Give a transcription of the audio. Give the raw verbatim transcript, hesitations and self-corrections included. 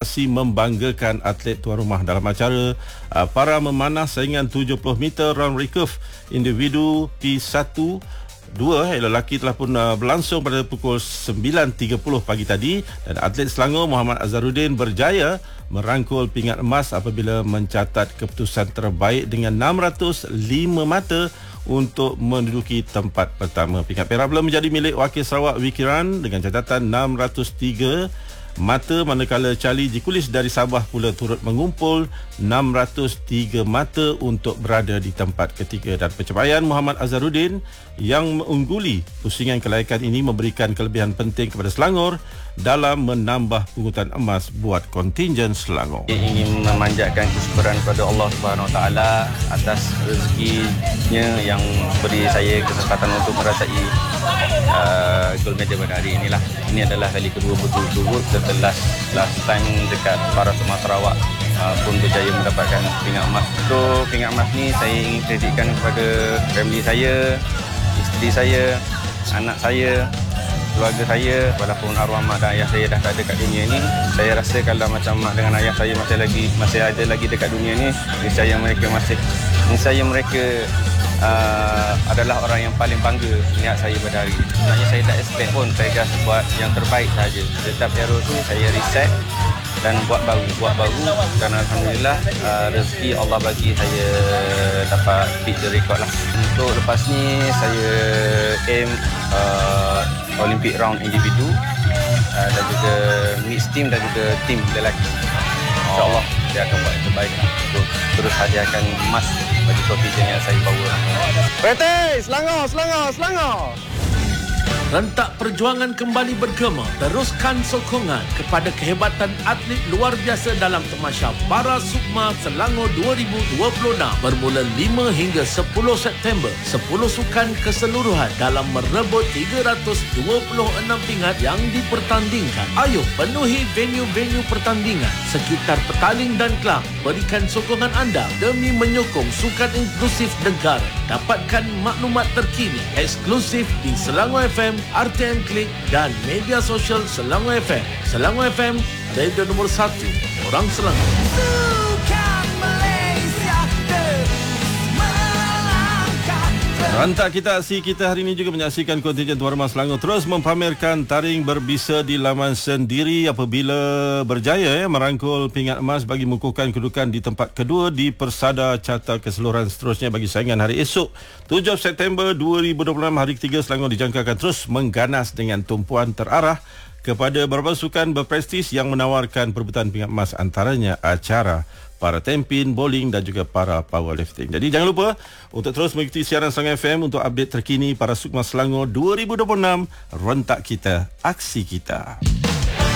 aksi membanggakan atlet tuan rumah dalam acara uh, para memanah saingan tujuh puluh meter round recurve individu P satu dua eh, lelaki telah pun uh, berlangsung pada pukul sembilan tiga puluh pagi tadi, dan atlet Selangor Muhammad Azharuddin berjaya merangkul pingat emas apabila mencatat keputusan terbaik dengan enam ratus lima mata untuk menduduki tempat pertama. Pingat perak pula menjadi milik wakil Sarawak Wikiran dengan catatan enam ratus tiga mata, manakala Charlie Jikulis dari Sabah pula turut mengumpul enam ratus tiga mata untuk berada di tempat ketiga. Dan pencapaian Muhammad Azharuddin yang mengungguli pusingan kelayakan ini memberikan kelebihan penting kepada Selangor dalam menambah pungutan emas buat kontingen Selangor. Saya ingin memanjatkan kesyukuran kepada Allah Subhanahu Wa Taala atas rezekinya yang beri saya kesempatan untuk merasai uh, gold medal pada hari inilah. Ini adalah kali kedua berturut-turut setelah last time dekat Para Sukma Sarawak uh, pun berjaya mendapatkan pingat emas. Untuk pingat emas ni saya ingin kreditkan kepada family saya, isteri saya, anak saya, keluarga saya. Walaupun arwah mak dan ayah saya dah tak ada kat dunia ni, saya rasa kalau macam mak dengan ayah saya masih lagi masih ada lagi dekat dunia ni, niscaya mereka masih niscaya mereka uh, adalah orang yang paling bangga melihat saya pada hari ini. Sebenarnya saya tak expect pun, saya just buat yang terbaik saja. Setiap arrow tu saya reset dan buat baru, buat baru dan alhamdulillah uh, rezeki Allah bagi saya dapat beat the record lah. Untuk lepas ni saya aim uh, Olympic round individu uh, dan juga mixed team dan juga team lelaki. InsyaAllah saya akan buat yang terbaik lah untuk terus hadiahkan emas bagi kontingen yang saya bawa. Pete, Selangor, Selangor, Selangor. Rentak perjuangan kembali bergema. Teruskan sokongan kepada kehebatan atlet luar biasa dalam Tamasya Para Sukma Selangor dua ribu dua puluh enam bermula lima hingga sepuluh September. sepuluh sukan keseluruhan dalam merebut tiga ratus dua puluh enam pingat yang dipertandingkan. Ayo penuhi venue-venue pertandingan sekitar Petaling dan Kelang. Berikan sokongan anda demi menyokong sukan inklusif negara. Dapatkan maklumat terkini eksklusif di Selangor F M, R T M Klik dan media sosial Selangor F M. Selangor F M, radio nombor satu, orang Selangor. Rantak kita aksi kita hari ini juga menyaksikan kontingen tuan rumah Selangor terus mempamerkan taring berbisa di laman sendiri apabila berjaya eh, merangkul pingat emas bagi mengukuhkan kedudukan di tempat kedua di persada carta keseluruhan seterusnya bagi saingan hari esok tujuh September dua ribu dua puluh enam. Hari ketiga Selangor dijangka akan terus mengganas dengan tumpuan terarah kepada beberapa sukan berprestis yang menawarkan perebutan pingat emas, antaranya acara para tempin, bowling dan juga para powerlifting. Jadi jangan lupa untuk terus mengikuti siaran Selangor F M untuk update terkini Para Sukma Selangor dua ribu dua puluh enam. Rentak kita, aksi kita.